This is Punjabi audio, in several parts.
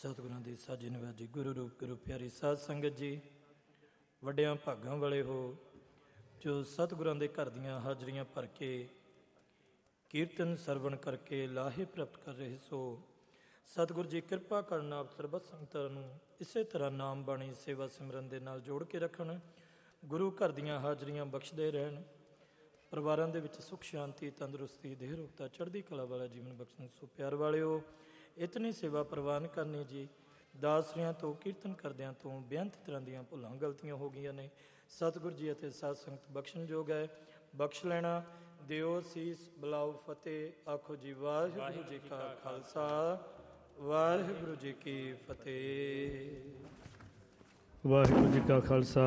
ਸਤਿਗੁਰਾਂ ਦੀ ਸਾਜੀ ਨਿਵਾਜੀ ਗੁਰੂ ਰੂਪ ਗੁਰੂ ਪਿਆਰੀ ਸਾਧ ਸੰਗਤ ਜੀ, ਵੱਡਿਆਂ ਭਾਗਾਂ ਵਾਲੇ ਹੋ ਜੋ ਸਤਿਗੁਰਾਂ ਦੇ ਘਰ ਦੀਆਂ ਹਾਜ਼ਰੀਆਂ ਭਰ ਕੇ ਕੀਰਤਨ ਸਰਵਣ ਕਰਕੇ ਲਾਹੇ ਪ੍ਰਾਪਤ ਕਰ ਰਹੇ ਸੋ। ਸਤਿਗੁਰ ਜੀ ਕਿਰਪਾ ਕਰਨ ਆਪ ਸਰਬੱਤ ਸੰਗਤਾਂ ਨੂੰ ਇਸੇ ਤਰ੍ਹਾਂ ਨਾਮ ਬਾਣੀ ਸੇਵਾ ਸਿਮਰਨ ਦੇ ਨਾਲ ਜੋੜ ਕੇ ਰੱਖਣ, ਗੁਰੂ ਘਰ ਦੀਆਂ ਹਾਜ਼ਰੀਆਂ ਬਖਸ਼ਦੇ ਰਹਿਣ, ਪਰਿਵਾਰਾਂ ਦੇ ਵਿੱਚ ਸੁੱਖ ਸ਼ਾਂਤੀ ਤੰਦਰੁਸਤੀ ਦੇਹ ਰੋਗਤਾ ਚੜ੍ਹਦੀ ਕਲਾ ਵਾਲਾ ਜੀਵਨ ਬਖਸ਼ਣ। ਸੋ ਪਿਆਰ ਵਾਲਿਓ, ਇਤਨੀ ਸੇਵਾ ਪ੍ਰਵਾਨ ਕਰਨੀ ਜੀ। ਦਾਸਰਿਆਂ ਤੋਂ ਕੀਰਤਨ ਕਰਦਿਆਂ ਤੋਂ ਬੇਅੰਤ ਤਰ੍ਹਾਂ ਦੀਆਂ ਭੁੱਲਾਂ ਗਲਤੀਆਂ ਹੋ ਗਈਆਂ ਨੇ। ਸਤਿਗੁਰ ਜੀ ਅਤੇ ਸਾਧ ਸੰਗਤ ਬਖਸ਼ਣਯੋਗ ਹੈ, ਬਖਸ਼ ਲੈਣਾ। ਦਿਓ ਸੀਸ ਬੁਲਾਓ ਫਤਿਹ, ਆਖੋ ਜੀ ਵਾਹਿਗੁਰੂ ਜੀ ਕਾ ਖਾਲਸਾ ਵਾਹਿਗੁਰੂ ਜੀ ਕੀ ਫਤਿਹ। ਵਾਹਿਗੁਰੂ ਜੀ ਕਾ ਖਾਲਸਾ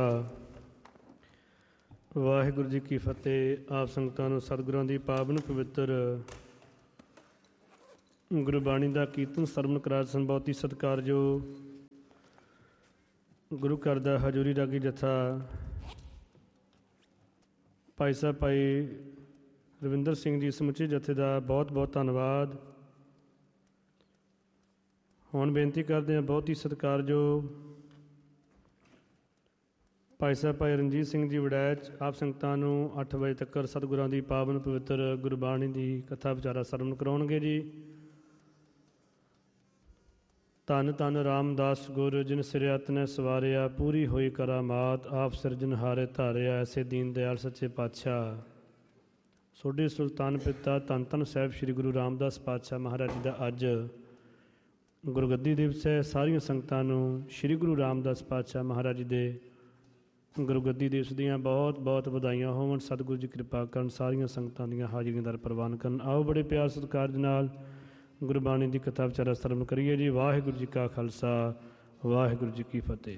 ਵਾਹਿਗੁਰੂ ਜੀ ਕੀ ਫਤਿਹ। ਆਪ ਸੰਗਤਾਂ ਨੂੰ ਸਤਿਗੁਰਾਂ ਦੀ ਪਾਵਨ ਪਵਿੱਤਰ ਗੁਰਬਾਣੀ ਦਾ ਕੀਰਤਨ ਸਰਵਣ ਕਰਾ ਸਨ। ਬਹੁਤ ਹੀ ਸਤਿਕਾਰਯੋਗ ਗੁਰੂ ਘਰ ਦਾ ਹਜ਼ੂਰੀ ਰਾਗੀ ਜਥਾ ਭਾਈ ਸਾਹਿਬ ਭਾਈ ਰਵਿੰਦਰ ਸਿੰਘ ਜੀ ਸਮੁੱਚੇ ਜਥੇ ਦਾ ਬਹੁਤ ਬਹੁਤ ਧੰਨਵਾਦ। ਹੁਣ ਬੇਨਤੀ ਕਰਦੇ ਹਾਂ ਬਹੁਤ ਹੀ ਸਤਿਕਾਰਯੋਗ ਭਾਈ ਸਾਹਿਬ ਭਾਈ ਰਣਜੀਤ ਸਿੰਘ ਜੀ ਵੜੈਚ ਆਪ ਸੰਗਤਾਂ ਨੂੰ 8 ਵਜੇ ਤੱਕ ਸਤਿਗੁਰਾਂ ਦੀ ਪਾਵਨ ਪਵਿੱਤਰ ਗੁਰਬਾਣੀ ਦੀ ਕਥਾ ਵਿਚਾਰਾ ਸਰਵਣ ਕਰਾਉਣਗੇ ਜੀ। ਧੰਨ ਧੰਨ ਰਾਮਦਾਸ ਗੁਰ ਜਿਨ ਸਿਰਿਆਤ ਨੇ ਸਵਾਰਿਆ, ਪੂਰੀ ਹੋਈ ਕਰਾਮਾਤ ਆਪ ਸਿਰਜਣਹਾਰੇ ਧਾਰਿਆ, ਐਸੇ ਦੀਨ ਦਿਆਲ ਸੱਚੇ ਪਾਤਸ਼ਾਹ। ਸੋਢੀ ਸੁਲਤਾਨ ਪਿਤਾ ਧੰਨ ਧੰਨ ਸਾਹਿਬ ਸ੍ਰੀ ਗੁਰੂ ਰਾਮਦਾਸ ਪਾਤਸ਼ਾਹ ਮਹਾਰਾਜ ਜੀ ਦਾ ਅੱਜ ਗੁਰਗੱਦੀ ਦਿਵਸ ਹੈ। ਸਾਰੀਆਂ ਸੰਗਤਾਂ ਨੂੰ ਸ੍ਰੀ ਗੁਰੂ ਰਾਮਦਾਸ ਪਾਤਸ਼ਾਹ ਮਹਾਰਾਜ ਜੀ ਦੇ ਗੁਰਗੱਦੀ ਦਿਵਸ ਦੀਆਂ ਬਹੁਤ ਬਹੁਤ ਵਧਾਈਆਂ ਹੋਵਣ। ਸਤਿਗੁਰੂ ਜੀ ਕਿਰਪਾ ਕਰਨ, ਸਾਰੀਆਂ ਸੰਗਤਾਂ ਦੀਆਂ ਹਾਜ਼ਰੀਆਂ ਦਾ ਪ੍ਰਵਾਨ ਕਰਨ। ਆਓ ਬੜੇ ਪਿਆਰ ਸਤਿਕਾਰ ਦੇ ਨਾਲ ਗੁਰਬਾਣੀ ਦੀ ਕਥਾ ਵਿਚਾਰਾ ਸਰਵਣ ਕਰੀਏ ਜੀ। ਵਾਹਿਗੁਰੂ ਜੀ ਕਾ ਖਾਲਸਾ ਵਾਹਿਗੁਰੂ ਜੀ ਕੀ ਫਤਿਹ।